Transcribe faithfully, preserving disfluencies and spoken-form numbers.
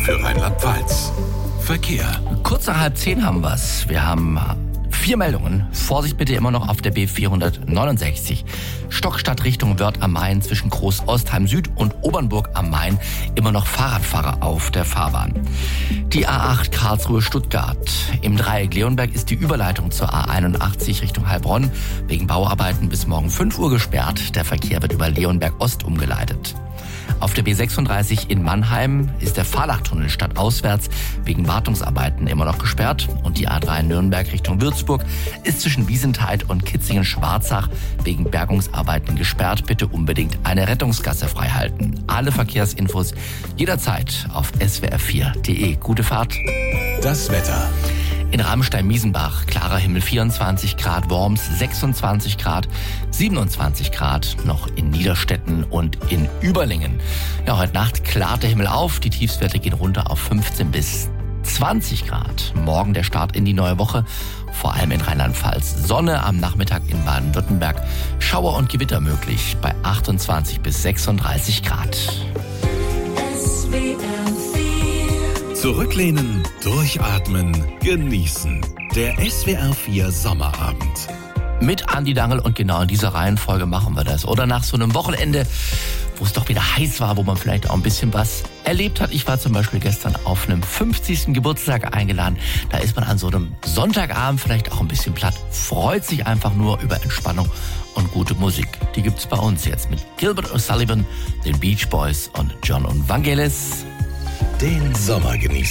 für Rheinland-Pfalz. Verkehr. Kurz nach halb zehn haben wir's. Wir haben vier Meldungen. Vorsicht bitte immer noch auf der B vierhundertneunundsechzig. Stockstadt Richtung Wörth am Main zwischen Groß-Ostheim Süd und Obernburg am Main. Immer noch Fahrradfahrer auf der Fahrbahn. Die A acht Karlsruhe-Stuttgart. Im Dreieck Leonberg ist die Überleitung zur A einundachtzig Richtung Heilbronn wegen Bauarbeiten bis morgen fünf Uhr gesperrt. Der Verkehr wird über Leonberg Ost umgeleitet. Auf der B sechsunddreißig in Mannheim ist der Fahrlachtunnel stadtauswärts wegen Wartungsarbeiten immer noch gesperrt. Und die A drei Nürnberg Richtung Würzburg ist zwischen Wiesenthal und Kitzingen-Schwarzach wegen Bergungsarbeiten gesperrt. Bitte unbedingt eine Rettungsgasse freihalten. Alle Verkehrsinfos jederzeit auf s w r vier punkt d e. Gute Fahrt. Das Wetter. In Ramstein-Miesenbach, klarer Himmel vierundzwanzig Grad, Worms sechsundzwanzig Grad, siebenundzwanzig Grad noch in Niederstetten und in Überlingen. Ja, heute Nacht klart der Himmel auf, die Tiefstwerte gehen runter auf fünfzehn bis zwanzig Grad. Morgen der Start in die neue Woche, vor allem in Rheinland-Pfalz. Sonne am Nachmittag in Baden-Württemberg, Schauer und Gewitter möglich bei achtundzwanzig bis sechsunddreißig Grad. Zurücklehnen, durchatmen, genießen. Der S W R vier Sommerabend. Mit Andi Dangel und genau in dieser Reihenfolge machen wir das. Oder nach so einem Wochenende, wo es doch wieder heiß war, wo man vielleicht auch ein bisschen was erlebt hat. Ich war zum Beispiel gestern auf einem fünfzigsten Geburtstag eingeladen. Da ist man an so einem Sonntagabend vielleicht auch ein bisschen platt, freut sich einfach nur über Entspannung und gute Musik. Die gibt's bei uns jetzt mit Gilbert O'Sullivan, den Beach Boys und John und Vangelis. Den Sommer genießen.